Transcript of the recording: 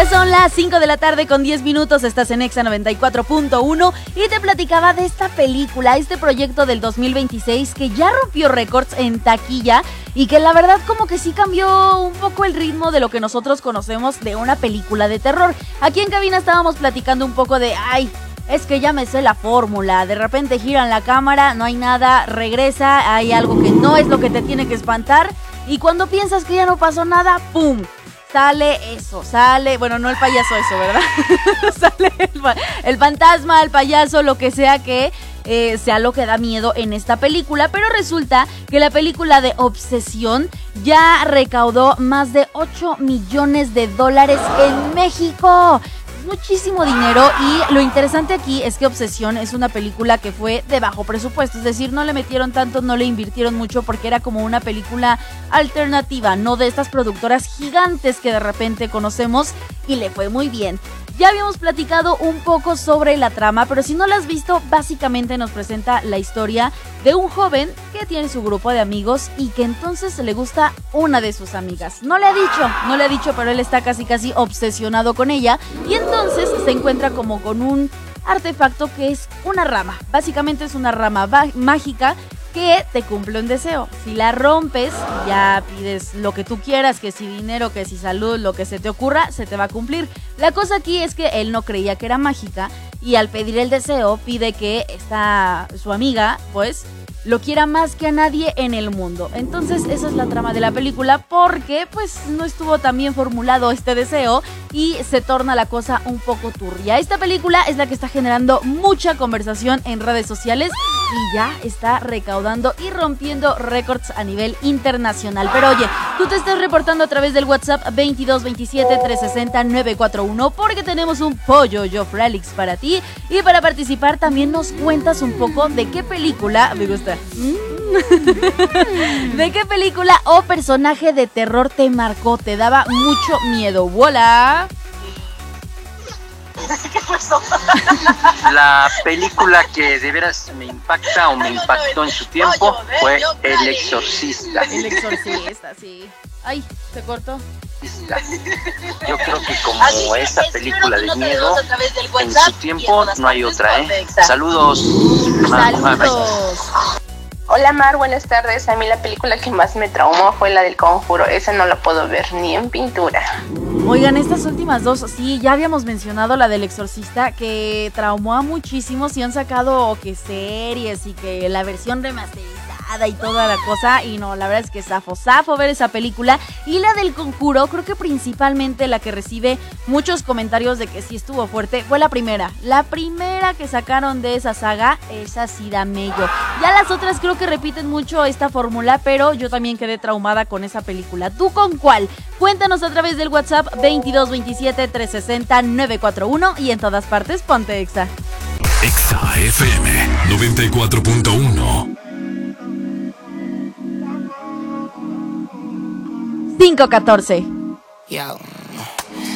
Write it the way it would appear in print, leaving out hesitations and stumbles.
Ya son las 5 de la tarde con 10 minutos, estás en Exa 94.1 y te platicaba de esta película, este proyecto del 2026 que ya rompió récords en taquilla y que la verdad como que sí cambió un poco el ritmo de lo que nosotros conocemos de una película de terror. Aquí en cabina estábamos platicando un poco de, es que ya me sé la fórmula, de repente giran la cámara, no hay nada, regresa, hay algo que no es lo que te tiene que espantar y cuando piensas que ya no pasó nada, ¡pum! Sale, bueno, no el payaso eso, ¿verdad? Sale el fantasma, el payaso, lo que sea que sea lo que da miedo en esta película, pero resulta que la película de Obsesión ya recaudó más de $8 millones en México. Muchísimo dinero y lo interesante aquí es que Obsesión es una película que fue de bajo presupuesto, es decir, no le metieron tanto, no le invirtieron mucho porque era como una película alternativa, no de estas productoras gigantes que de repente conocemos y le fue muy bien. Ya habíamos platicado un poco sobre la trama, pero si no la has visto, básicamente nos presenta la historia de un joven que tiene su grupo de amigos y que entonces le gusta una de sus amigas. No le ha dicho, pero él está casi obsesionado con ella y entonces se encuentra como con un artefacto que es una rama. Básicamente es una rama mágica que te cumple un deseo. Si la rompes, ya pides lo que tú quieras, que si dinero, que si salud, lo que se te ocurra, se te va a cumplir. La cosa aquí es que él no creía que era mágica y al pedir el deseo pide que su amiga, pues, lo quiera más que a nadie en el mundo. Entonces esa es la trama de la película porque pues no estuvo tan bien formulado este deseo y se torna la cosa un poco turbia. Esta película es la que está generando mucha conversación en redes sociales y ya está recaudando y rompiendo récords a nivel internacional. Pero oye, tú te estás reportando a través del WhatsApp 2227-360-941 porque tenemos un pollo yo Frélix para ti y para participar también nos cuentas un poco de qué película me gusta. ¿De qué película o personaje de terror te marcó? Te daba mucho miedo. ¡Hola! ¿Qué fue eso? La película que de veras me impacta o me impactó en su tiempo fue El Exorcista. El Exorcista, sí. Ay, se cortó. Yo creo que como esa película de miedo, en su tiempo no hay otra, ¿eh? Saludos. Hola Mar, buenas tardes. A mí la película que más me traumó fue la del Conjuro. Esa no la puedo ver ni en pintura. Oigan, estas últimas dos, sí, ya habíamos mencionado la del Exorcista, que traumó a muchísimos y han sacado que series y que la versión remasterizada y toda la cosa, y no, la verdad es que zafo ver esa película. Y la del Conjuro, creo que principalmente la que recibe muchos comentarios de que sí estuvo fuerte, fue la primera que sacaron de esa saga, esa sí da mello. Ya las otras creo que repiten mucho esta fórmula, pero yo también quedé traumada con esa película. ¿Tú con cuál? Cuéntanos a través del WhatsApp 2227-360-941 y en todas partes ponte Exa. Exa FM 94.1. 514. Yo.